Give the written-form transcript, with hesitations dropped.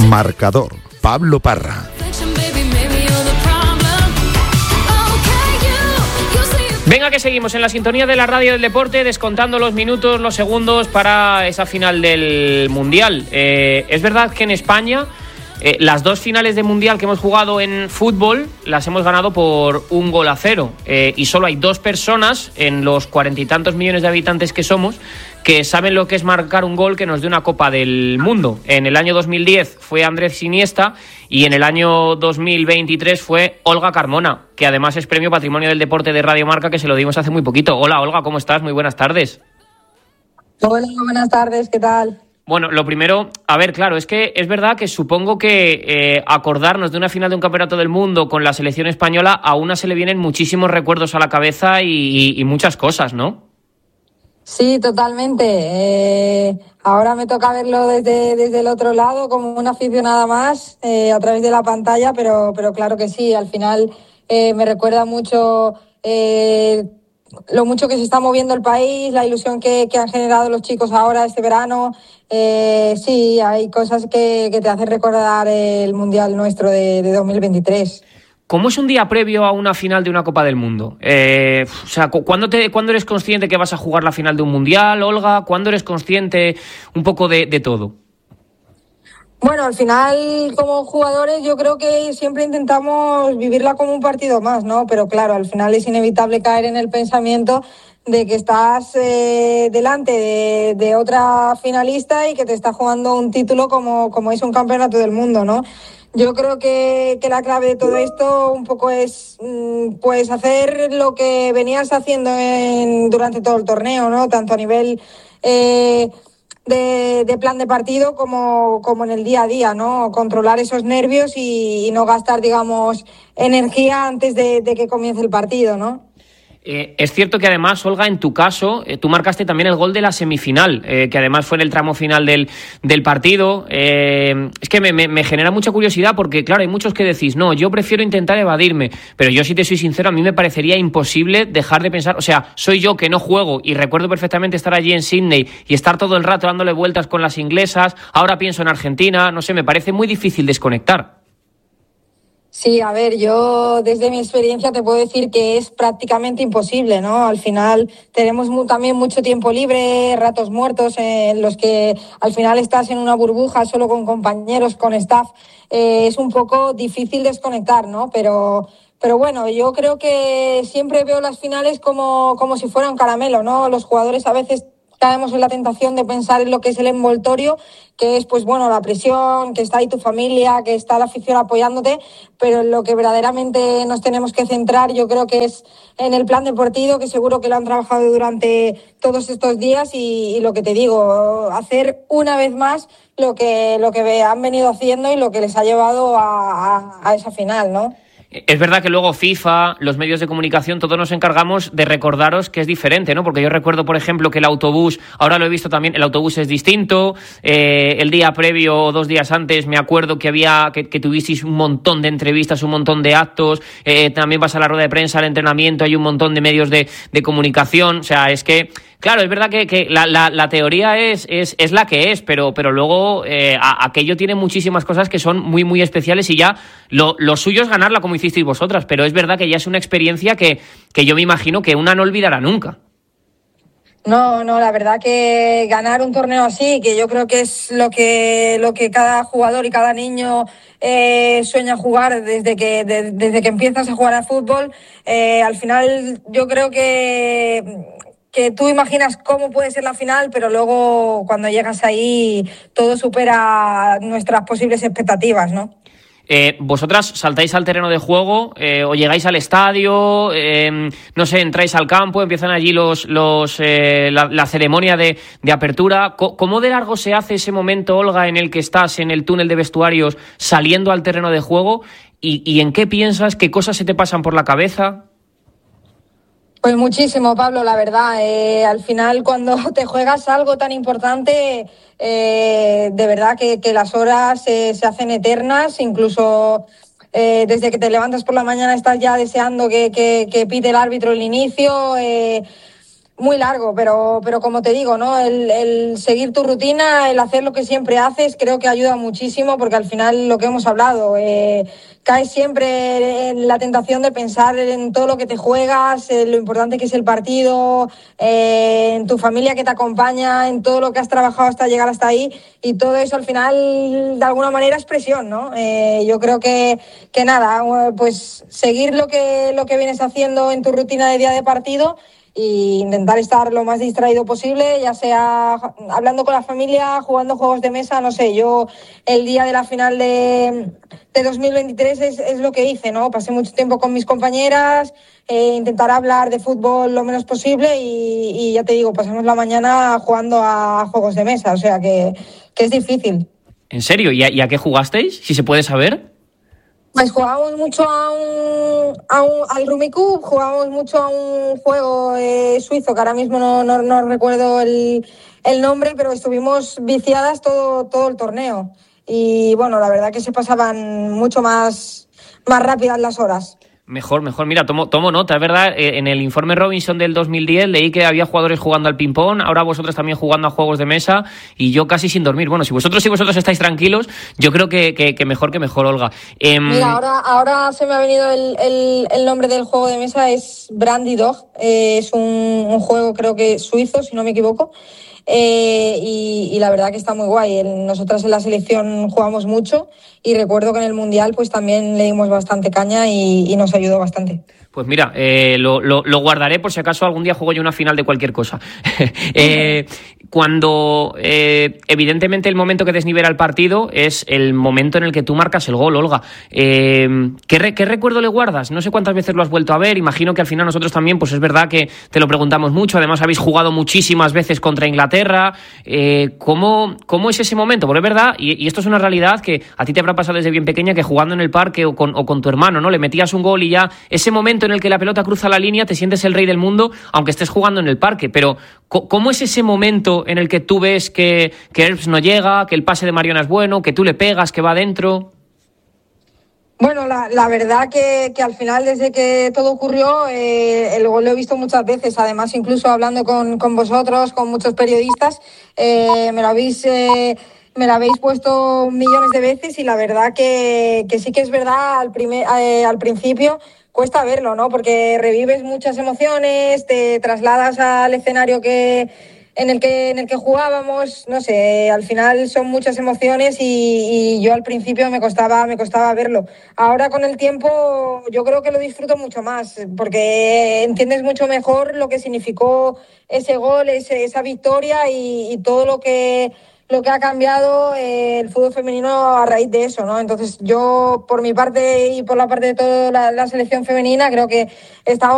Marcador, Pablo Parra. Venga, que seguimos en la sintonía de la radio del deporte, descontando los minutos, los segundos para esa final del Mundial. Es verdad que en España las dos finales de Mundial que hemos jugado en fútbol las hemos ganado por 1-0 y solo hay dos personas en los 40 y tantos millones de habitantes que somos que saben lo que es marcar un gol que nos dé una Copa del Mundo. En el año 2010 fue Andrés Iniesta y en el año 2023 fue Olga Carmona, que además es Premio Patrimonio del Deporte de Radio Marca, que se lo dimos hace muy poquito. Hola, Olga, ¿cómo estás? Muy buenas tardes. Hola, buenas tardes, ¿qué tal? Bueno, lo primero, a ver, claro, es que es verdad que supongo que acordarnos de una final de un campeonato del mundo con la selección española, a una se le vienen muchísimos recuerdos a la cabeza y muchas cosas, ¿no? Sí, totalmente. Ahora me toca verlo desde el otro lado, como una aficionada más, a través de la pantalla, pero claro que sí, al final me recuerda mucho lo mucho que se está moviendo el país, la ilusión que han generado los chicos ahora este verano. Sí, hay cosas que te hacen recordar el Mundial nuestro de 2023. ¿Cómo es un día previo a una final de una Copa del Mundo? O sea, ¿cuándo eres consciente que vas a jugar la final de un Mundial, Olga? ¿Cuándo eres consciente un poco de todo? Bueno, al final, como jugadores, yo creo que siempre intentamos vivirla como un partido más, ¿no? Pero claro, al final es inevitable caer en el pensamiento de que estás delante de otra finalista y que te está jugando un título como es un campeonato del mundo, ¿no? Yo creo que la clave de todo esto un poco es pues hacer lo que venías haciendo durante todo el torneo, ¿no? Tanto a nivel de plan de partido como en el día a día, ¿no? Controlar esos nervios y no gastar, digamos, energía antes de que comience el partido, ¿no? Es cierto que además, Olga, en tu caso, tú marcaste también el gol de la semifinal, que además fue en el tramo final del partido. Es que me genera mucha curiosidad porque, claro, hay muchos que decís, no, yo prefiero intentar evadirme, pero yo, si te soy sincero, a mí me parecería imposible dejar de pensar, o sea, soy yo que no juego y recuerdo perfectamente estar allí en Sydney y estar todo el rato dándole vueltas con las inglesas, ahora pienso en Argentina, no sé, me parece muy difícil desconectar. Sí, a ver, yo desde mi experiencia te puedo decir que es prácticamente imposible, ¿no? Al final tenemos también mucho tiempo libre, ratos muertos en los que al final estás en una burbuja solo con compañeros, con staff. Es un poco difícil desconectar, ¿no? Pero bueno, yo creo que siempre veo las finales como si fuera un caramelo, ¿no? Los jugadores a veces caemos en la tentación de pensar en lo que es el envoltorio, que es, pues bueno, la presión, que está ahí tu familia, que está la afición apoyándote, pero en lo que verdaderamente nos tenemos que centrar, yo creo que es en el plan deportivo, que seguro que lo han trabajado durante todos estos días y lo que te digo, hacer una vez más lo que han venido haciendo y lo que les ha llevado a esa final, ¿no? Es verdad que luego FIFA, los medios de comunicación, todos nos encargamos de recordaros que es diferente, ¿no? Porque yo recuerdo, por ejemplo, que el autobús, ahora lo he visto también, el autobús es distinto. El día previo o 2 días antes me acuerdo que que tuvisteis un montón de entrevistas, un montón de actos. También vas a la rueda de prensa, al entrenamiento, hay un montón de medios de comunicación. O sea, es que, claro, es verdad que la teoría es la que es, pero luego aquello tiene muchísimas cosas que son muy, muy especiales y ya lo suyo es ganarla como hicisteis vosotras, pero es verdad que ya es una experiencia que yo me imagino que una no olvidará nunca. No, la verdad que ganar un torneo así, que yo creo que es lo que cada jugador y cada niño sueña jugar desde que empiezas a jugar a fútbol, al final yo creo que tú imaginas cómo puede ser la final, pero luego cuando llegas ahí todo supera nuestras posibles expectativas, ¿no? Vosotras saltáis al terreno de juego o llegáis al estadio, no sé, entráis al campo, empiezan allí la ceremonia de apertura. ¿Cómo de largo se hace ese momento, Olga, en el que estás en el túnel de vestuarios saliendo al terreno de juego? ¿Y en qué piensas? ¿Qué cosas se te pasan por la cabeza? Pues muchísimo, Pablo, la verdad. Al final, cuando te juegas algo tan importante, de verdad que las horas se hacen eternas. Incluso desde que te levantas por la mañana estás ya deseando que pite el árbitro el inicio. muy largo, pero como te digo, ¿no? El seguir tu rutina, el hacer lo que siempre haces, creo que ayuda muchísimo, porque al final lo que hemos hablado, caes siempre en la tentación de pensar en todo lo que te juegas, en lo importante que es el partido, en tu familia que te acompaña, en todo lo que has trabajado hasta llegar hasta ahí, y todo eso al final de alguna manera es presión, ¿no? Yo creo que nada, pues seguir lo que vienes haciendo en tu rutina de día de partido y intentar estar lo más distraído posible, ya sea hablando con la familia, jugando juegos de mesa, no sé. Yo el día de la final de 2023 es lo que hice, ¿no? Pasé mucho tiempo con mis compañeras, intentar hablar de fútbol lo menos posible y ya te digo, pasamos la mañana jugando a juegos de mesa, o sea que es difícil. ¿En serio? ¿Y a qué jugasteis, si se puede saber? Pues jugábamos mucho al Rummikub, jugábamos mucho a un juego suizo, que ahora mismo no recuerdo el nombre, pero estuvimos viciadas todo el torneo. Y bueno, la verdad que se pasaban mucho más rápidas las horas. Mejor. Mira, tomo nota, es verdad. En el informe Robinson del 2010 leí que había jugadores jugando al ping-pong, ahora vosotros también jugando a juegos de mesa y yo casi sin dormir. Bueno, si vosotros estáis tranquilos, yo creo que mejor, Olga. Mira, ahora se me ha venido el nombre del juego de mesa, es Brandy Dog. Es un juego, creo que suizo, si no me equivoco. Y la verdad que está muy guay. Nosotras en la selección jugamos mucho y recuerdo que en el Mundial pues también le dimos bastante caña y nos ayudó bastante. Pues mira, lo guardaré por si acaso algún día juego yo una final de cualquier cosa. Cuando evidentemente el momento que desnivela el partido es el momento en el que tú marcas el gol, Olga. ¿Qué recuerdo le guardas? No sé cuántas veces lo has vuelto a ver. Imagino que al final nosotros también, pues es verdad que te lo preguntamos mucho. Además habéis jugado muchísimas veces contra Inglaterra. ¿Cómo es ese momento? Porque es verdad, y esto es una realidad que a ti te habrá pasado desde bien pequeña, que jugando en el parque o con tu hermano, ¿no? Le metías un gol y ya ese momento en el que la pelota cruza la línea te sientes el rey del mundo, aunque estés jugando en el parque. Pero ¿cómo es ese momento en el que tú ves que Herbs no llega, que el pase de Mariona es bueno, que tú le pegas, que va adentro? Bueno, la verdad que al final, desde que todo ocurrió, el gol lo he visto muchas veces. Además, incluso hablando con vosotros, con muchos periodistas, me lo habéis puesto millones de veces y la verdad que sí que es verdad, al principio cuesta verlo, ¿no? Porque revives muchas emociones, te trasladas al escenario en el que jugábamos, no sé, al final son muchas emociones y yo al principio me costaba verlo. Ahora con el tiempo yo creo que lo disfruto mucho más porque entiendes mucho mejor lo que significó ese gol, esa victoria y todo lo que ha cambiado el fútbol femenino a raíz de eso, ¿no? Entonces yo, por mi parte y por la parte de toda la selección femenina, creo que estamos